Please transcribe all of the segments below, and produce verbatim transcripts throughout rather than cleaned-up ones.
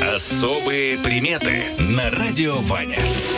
Особые приметы на радио Ваня.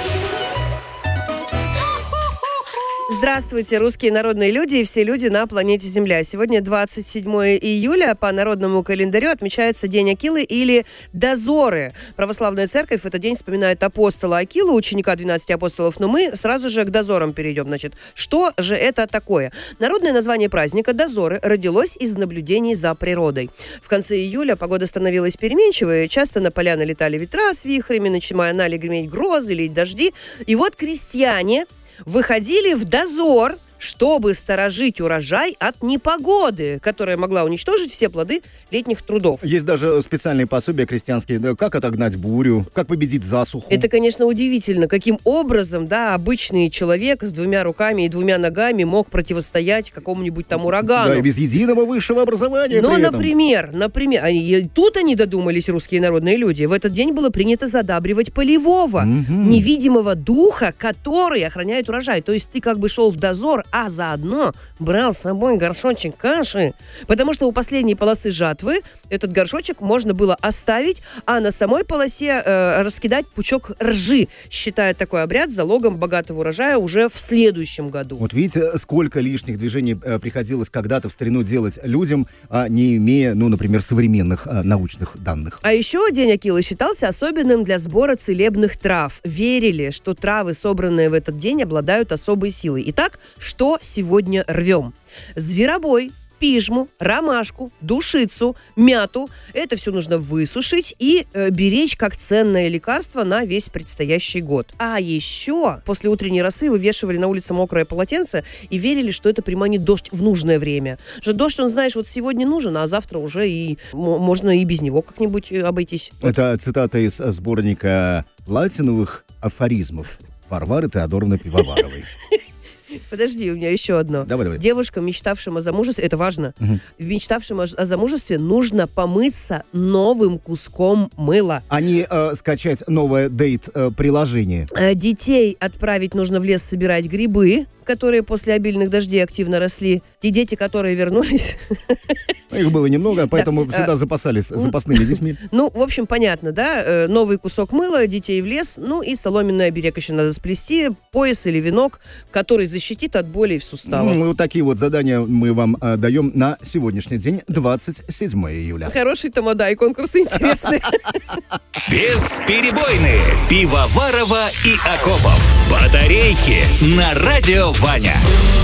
Здравствуйте, русские народные люди и все люди на планете Земля. Сегодня двадцать седьмое июля. По народному календарю отмечается День Акилы или Дозоры. Православная церковь в этот день вспоминает апостола Акилу, ученика двенадцати апостолов. Но мы сразу же к дозорам перейдем. Значит, что же это такое? Народное название праздника «Дозоры» родилось из наблюдений за природой. В конце июля погода становилась переменчивой. Часто на поля налетали ветра с вихрями, начинали греметь грозы, лить дожди. И вот крестьяне выходили в дозор, чтобы сторожить урожай от непогоды, которая могла уничтожить все плоды летних трудов. Есть даже специальные пособия крестьянские, да, как отогнать бурю, как победить засуху. Это, конечно, удивительно, каким образом, да, обычный человек с двумя руками и двумя ногами мог противостоять какому-нибудь там урагану. Да, и без единого высшего образования. Но, при этом. например, например, они, тут они додумались, русские народные люди, в этот день было принято задабривать полевого, Угу. невидимого духа, который охраняет урожай. То есть ты как бы шел в дозор, а заодно брал с собой горшочек каши, потому что у последней полосы жатвы этот горшочек можно было оставить, а на самой полосе э, раскидать пучок ржи, считая такой обряд залогом богатого урожая уже в следующем году. Вот видите, сколько лишних движений э, приходилось когда-то в старину делать людям, а не имея, ну, например, современных э, научных данных. А еще День Акилы считался особенным для сбора целебных трав. Верили, что травы, собранные в этот день, обладают особой силой. Итак, что сегодня рвем? Зверобой, пижму, ромашку, душицу, мяту. Это все нужно высушить и э, беречь как ценное лекарство на весь предстоящий год. А еще после утренней росы вывешивали на улице мокрое полотенце и верили, что это приманит дождь в нужное время. Что дождь, он, знаешь, вот сегодня нужен, а завтра уже и м- можно и без него как-нибудь обойтись. Это цитата из сборника платиновых афоризмов Варвары Теодоровны Пивоваровой. Подожди, у меня еще одно. Давай, давай. Девушкам, мечтавшим о замужестве, это важно, Угу. мечтавшим о, о замужестве нужно помыться новым куском мыла. А не э, скачать новое дейт-приложение. Э, Детей отправить нужно в лес собирать грибы, которые после обильных дождей активно росли. Те дети, которые вернулись... Их было немного, поэтому Да. всегда запасались запасными детьми. Ну, в общем, понятно, да? Э, Новый кусок мыла, детей в лес, ну и соломенный оберег еще надо сплести, пояс или венок, который защитит от болей в суставах. Ну, вот такие вот задания мы вам э, даем на сегодняшний день, двадцать седьмое июля. Хороший тамада, и конкурсы интересные. Бесперебойные. Пивоварова и Акопов. Батарейки на радио Ваня.